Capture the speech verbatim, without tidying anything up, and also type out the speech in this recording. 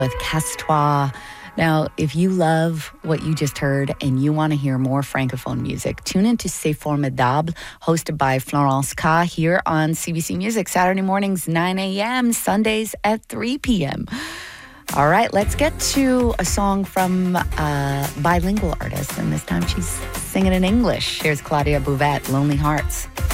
with Casse-Toi. Now, if you love what you just heard and you want to hear more Francophone music, tune into C'est Formidable, hosted by Florence K here on C B C Music, Saturday mornings, nine a.m., Sundays at three p.m. All right, let's get to a song from a bilingual artist, and this time she's singing in English. Here's Claudia Bouvette, Lonely Hearts.